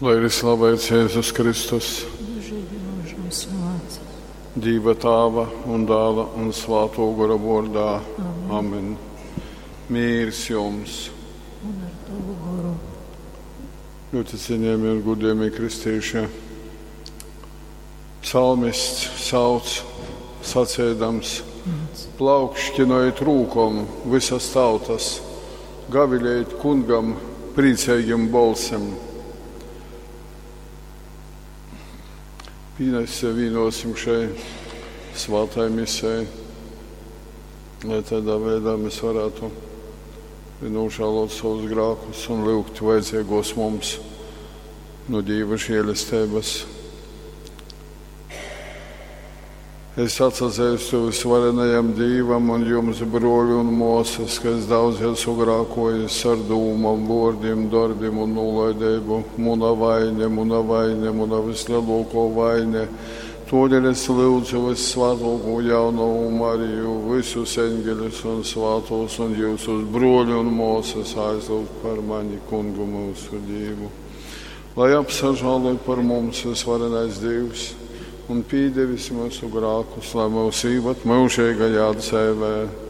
Lai ir slavēts Jēzus Kristus, Dieva Tēva un Dēla un Svētā gara vārdā. Amen. Mīrs jums! Ļoti cienījami un godējami kristieši. Psalmists sauc sacēdams: plaukšķinojot rūkom visas tautas, gavilējot kungam priecīgiem balsam. Pievienosim šai svētai misijai, lai tādā veidā mēs varētu nožēlot savus grēkus un lūgt vajadzīgos mums no Dieva žēlastības. Es atzīstu visvarenajam Dievam un jums, broļi un māsas, ka es daudz esmu grēkojis ar dūmām, vārdiem, darbiem un nolaidību. Mana vaina, vislielākā vaina. Tādēļ es lūdzu Vissvētāko Jauno Mariju, visus eņģeļus un svētos un jūsus broļi un māsas aizlūgt par mani, kungu mūsu Dievu. Lai apsažāloj par mums visvarenais Dievs un pīdevis mūsu grēkus, lai mūs īvat mūžīgajā dzīvē.